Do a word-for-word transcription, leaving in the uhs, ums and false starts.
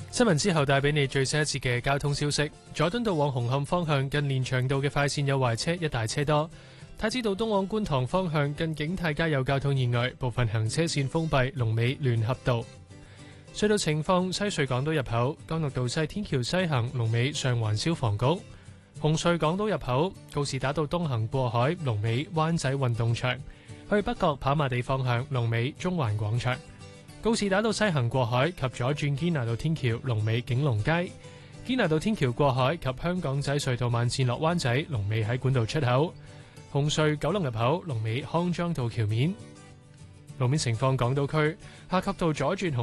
新聞之後帶俾你最新一節嘅交通消息。佐敦道往紅磡方向近連翔道嘅快線有壞車，一大車多。太子道東往觀塘方向近景泰街有交通意外，部分行車線封閉，龍尾聯合道。隧道情況：西隧港島入口干諾道西天橋西行，龍尾上環消防局；紅隧港島入口告士打道東行過海，龍尾灣仔運動場；去北角跑馬地方向，龍尾中環廣場。告士打道西行過海及左轉堅拿道天橋，龍尾景隆街；堅拿道天橋過海及香港仔隧道慢線落灣仔，龍尾喺管道出口。紅隧九龍入口龍尾康莊道橋面。路面情況：港島區夏慤道左轉紅